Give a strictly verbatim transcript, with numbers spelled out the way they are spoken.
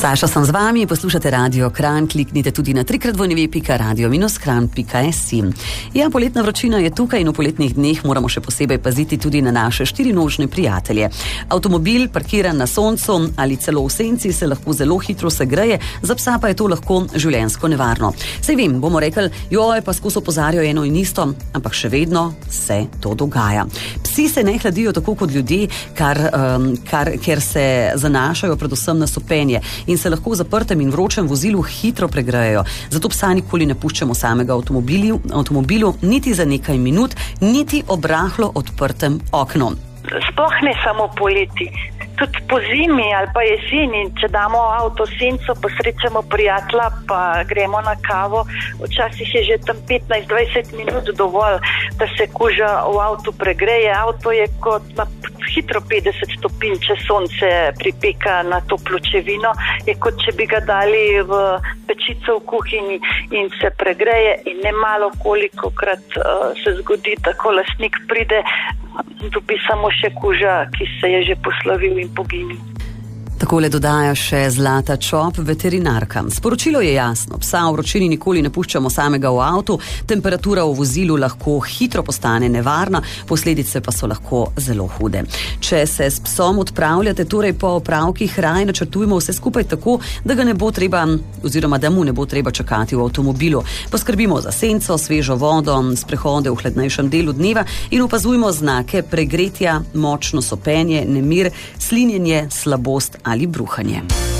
Saša sem z vami, poslušate Radio Kranj, kliknite tudi na trikrat v v pika radio minus kranj pika si. Ja, poletna vročina je tukaj in v poletnih dneh moramo še posebej paziti tudi na naše štirinožne prijatelje. Avtomobil, parkiran na soncu ali celo v senci, se lahko zelo hitro segreje, za psa pa je to lahko življenjsko nevarno. Sej vem, bomo rekli, joj, pa skozi opozarjajo eno in isto, ampak še vedno se to dogaja. Psi se ne hladijo tako kot ljudje, kar, um, kar, ker se zanašajo predvsem na sopenje in se lahko v zaprtem in vročem vozilu hitro pregrejejo. Zato psa nikoli ne puščamo samega avtomobilu, avtomobilu niti za nekaj minut, niti ob rahlo odprtem oknu. Sploh ne samo poleti, tudi po zimi ali pa jeseni, če damo avto senco, pa srečamo prijatelja, pa gremo na kavo, včasih je že tam petnajst do dvajset minut dovolj, da se koža v avtu pregreje. Avto je kot na hitro petdeset stopinj, če sonce pripeka na to pločevino, je kot če bi ga dali v pečico v kuhinji in se pregreje in nemalo kolikokrat uh, se zgodi, tako lastnik pride, dobi samo še kuža, ki se je že poslovil in poginil. Takole dodaja še Zlata Čop, veterinarka. Sporočilo je jasno, psa v vročini nikoli ne puščamo samega v avtu, temperatura v vozilu lahko hitro postane nevarna, posledice pa so lahko zelo hude. Če se s psom odpravljate, torej po opravkih raje načrtujmo vse skupaj tako, da ga ne bo treba, oziroma da mu ne bo treba čakati v avtomobilu. Poskrbimo za senco, svežo vodo, sprehode v hladnejšem delu dneva in opazujmo znake pregretja, močno sopenje, nemir, slinjenje, slabost ali bruhanje.